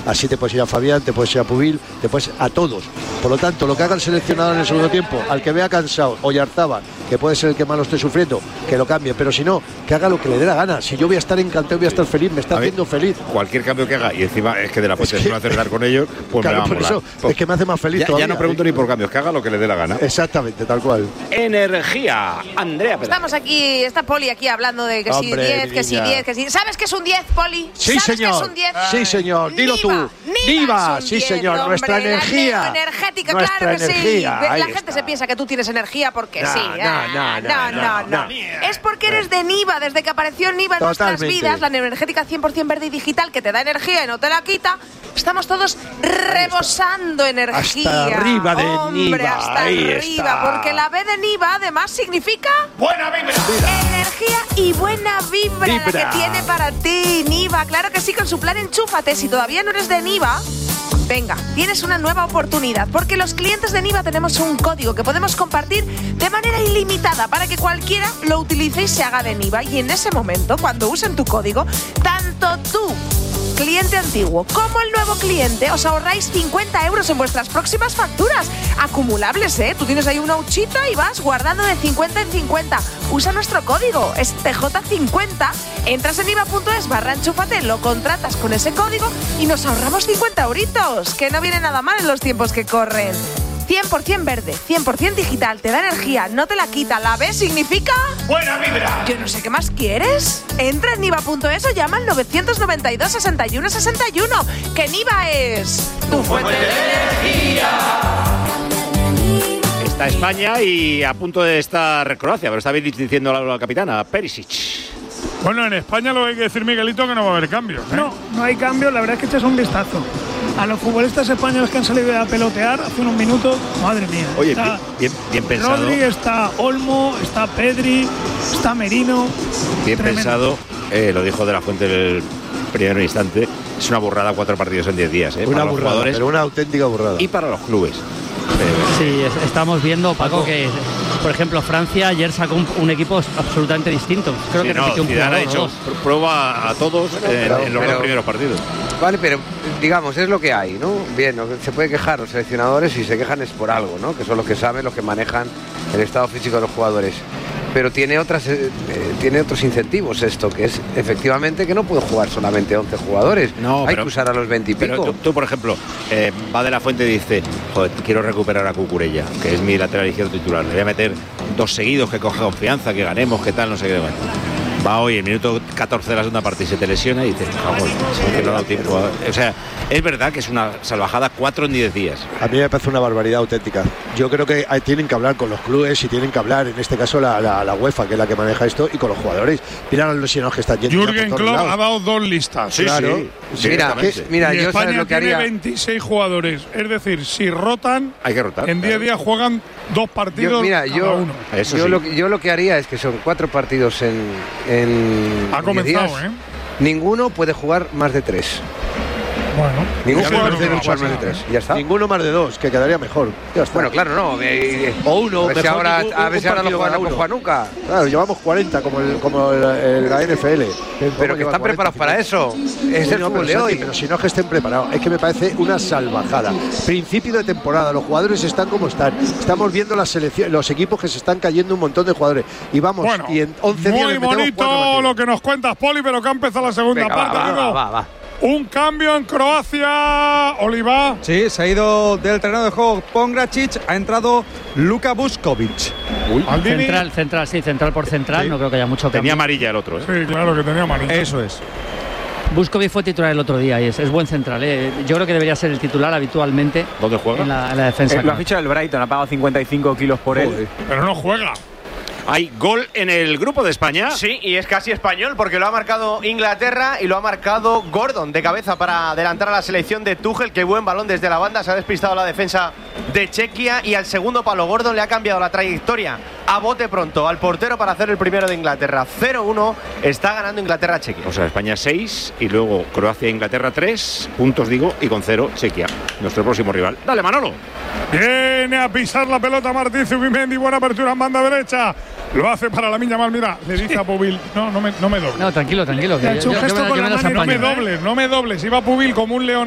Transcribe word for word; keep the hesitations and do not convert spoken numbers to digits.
Así te puedes ir a Fabián, te puedes ir a Pubil, te puedes a todos. Por lo tanto, lo que haga el seleccionador en el segundo tiempo, al que vea cansado, Oyarzabal, que puede ser el que más lo esté sufriendo, que lo cambie, pero si no, que haga lo que le dé la gana. Si yo voy a estar encantado, voy a estar feliz, me está haciendo feliz. Cualquier cambio que haga, y encima es que de la Fuente es que, no acertar con ellos, pues claro, me va a por molar. eso, pues, es que me hace más feliz ya, todavía. Ya no pregunto ¿eh? ni por cambios, que haga lo que le dé la gana. Exactamente, tal cual. Energía, Andrea Pérez. Estamos aquí, está Poli aquí hablando de que Hombre, si diez, que si diez, que si... ¿Sabes qué es un diez, Poli? Sí, ¿Sabes señor. qué es un diez? Sí, señor. Dilo Niva, tú. Niva, Niva, es un sí, diez, señor. hombre, Nuestra energía. La energética, Nuestra claro que energía. sí. Ahí La gente está. se piensa que tú tienes energía porque No, sí. no, Ah, no, no, no, no, no. Es porque eres de Niva. Desde que apareció Niva en nuestras Totalmente. vidas, la energética cien por ciento verde y digital que te da energía y no te la quita, estamos todos rebosando energía. Hasta arriba de Hombre, Niva, hasta ahí arriba. está. Porque la B de Niva además significa... ¡Buena vibra! Energía y buena vibra, Vibra. la que tiene para ti Niva. Claro que sí, con su plan Enchúfate. Si todavía no eres de Niva, venga, tienes una nueva oportunidad. Porque los clientes de Niva tenemos un código que podemos compartir de manera ilimitada para que cualquiera lo utilice y se haga de Niva. Y en ese momento, cuando usen tu código, tanto tú, cliente antiguo, como el nuevo cliente, os ahorráis cincuenta euros en vuestras próximas facturas. Acumulables, ¿eh? Tú tienes ahí una huchita y vas guardando de cincuenta en cincuenta. Usa nuestro código, es T J cincuenta. Entras en niva.es barra enchúfate, lo contratas con ese código y nos ahorramos cincuenta euritos, que no viene nada mal en los tiempos que corren. cien por ciento verde, cien por ciento digital, te da energía, no te la quita. La B significa... ¡Buena vibra! Yo no sé qué más quieres. Entra en niva.es o llama al novecientos noventa y dos, sesenta y uno, sesenta y uno. Que Niva es tu fuente de energía. Está España y a punto de estar Croacia, pero está bien diciendo la, la capitana, Perisic. Bueno, en España lo que hay que decir, Miguelito, que no va a haber cambios, ¿eh? No, no hay cambios, la verdad es que este es un vistazo a los futbolistas españoles que han salido a pelotear hace unos minutos. Madre mía. Oye, está bien, bien pensado. Rodri, está Olmo, está Pedri, está Merino. Bien Tremendo. pensado, eh, lo dijo de la Fuente en el primer instante. Es una burrada cuatro partidos en diez días, ¿eh? Una para los burrada, jugadores pero una auténtica burrada. y para los clubes. Sí, es- estamos viendo, Paco, que por ejemplo Francia ayer sacó un, un equipo absolutamente distinto. Creo Sí, que no, repitió un Zidane ha jugador, hecho ¿no? pr- prueba a todos en, pero- en los pero- dos primeros partidos. Vale, pero digamos, es lo que hay, ¿no? Bien, lo que se puede quejar los seleccionadores, y se quejan es por algo, ¿no? Que son los que saben, los que manejan el estado físico de los jugadores. Pero tiene otras eh, eh, tiene otros incentivos esto, que es efectivamente que no pueden jugar solamente once jugadores. No, hay pero- que usar a los veinte y pico. Pero tú, tú, por ejemplo, eh, va de la Fuente y dice, joder, quiero recuperar a Cucurella, que es mi lateral izquierdo titular. Le voy a meter dos seguidos, que coja confianza, que ganemos, que tal, no sé qué. Bueno, va hoy, el minuto catorce de la segunda parte y se te lesiona y dices, joder, que no ha dado tiempo. a-". O sea, es verdad que es una salvajada cuatro en diez días. A mí me parece una barbaridad auténtica. Yo creo que hay- tienen que hablar con los clubes y tienen que hablar, en este caso, la, la, la UEFA, que es la que maneja esto, y con los jugadores. Mira los lesionados que están yendo. Jürgen por todos Klopp lados. ha dado dos listas. Sí, Claro. sí. Mira, directamente. que- mira, y yo sabes España lo que tiene haría. veintiséis jugadores. Es decir, si rotan, Hay que rotar. en diez días juegan dos partidos Yo, mira, cada yo, uno. Eso yo, sí. lo, que- yo lo que haría es que son cuatro partidos en, en Ha diez comenzado, días. ¿eh? Ninguno puede jugar más de tres. Bueno, Ningún ya jugador veremos puede lo que jugar pasa, más de ¿eh? tres. Ya está. Ninguno más de dos, que quedaría mejor. Ya está. Bueno, claro, no. eh, O uno, a ver si mejor ahora, ningún- a ver si ahora un no partido juegan, cada no uno. juegan nunca. Claro, llevamos cuarenta como, el, como el, el- la N F L. Pero que están preparados para eso. Es el No, fútbol pero, de Santi, hoy. pero si no es que estén preparados, es que me parece una salvajada. Principio de temporada, los jugadores están como están. Estamos viendo las selecciones, los equipos que se están cayendo un montón de jugadores. Y vamos, Bueno, y en once días muy le metemos cuatro bonito partidos. lo que nos cuentas, Poli, pero que ha empezado la segunda Venga, va, parte. va, digo. va, va, va. Un cambio en Croacia, Oliva. Sí, se ha ido del terreno de juego Pongracic, ha entrado Luka Vuskovic. Maldini. Central, central, sí, central por central, Sí. no creo que haya mucho Tenía cambio. amarilla el otro, ¿eh? Sí, claro que tenía amarillo. Eso es. Vuskovic fue titular el otro día y es, es buen central, ¿eh? Yo creo que debería ser el titular habitualmente ¿Dónde juega? en la, en la defensa. Eh, lo ha fichado el Brighton, ha pagado cincuenta y cinco kilos por él. Pero no juega. Hay gol en el grupo de España. Sí, y es casi español porque lo ha marcado Inglaterra y lo ha marcado Gordon de cabeza para adelantar a la selección de Tuchel. Qué buen balón desde la banda, se ha despistado la defensa de Chequia y al segundo palo Gordon le ha cambiado la trayectoria a bote pronto al portero para hacer el primero de Inglaterra. cero uno, está ganando Inglaterra a Chequia. O sea, España seis y luego Croacia e Inglaterra tres puntos, digo, y con cero Chequia, nuestro próximo rival. Dale, Manolo. Viene a pisar la pelota Martín Zubimendi, buena apertura en banda derecha. Lo hace para la Miña Mal, mira, le dice a Pubil, no, no me, no me dobles. No, tranquilo, tranquilo. Le ha Que hecho yo, un yo gesto me- con yo la me los mano y No me apaño. dobles, no me dobles. Iba Pubil como un león